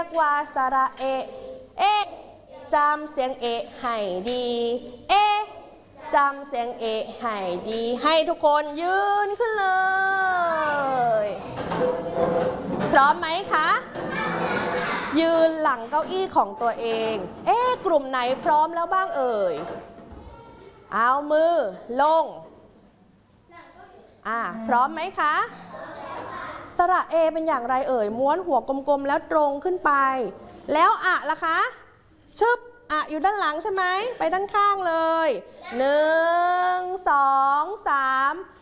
เรียกว่าสระเอะจำเสียงเอะให้ดีจำเสียงเอะให้ดีให้ทุกคนยืนขึ้นเลยพร้อมไหมคะยืนหลังเก้าอี้ของตัวเองกลุ่มไหนพร้อมแล้วบ้างเอ่ยเอามือลงพร้อมไหมคะสระเอเป็นอย่างไรเอ่ยม้วนหัวกลมๆแล้วตรงขึ้นไปแล้วล่ะคะชึบอยู่ด้านหลังใช่ไหมไปด้านข้างเลย1 2 3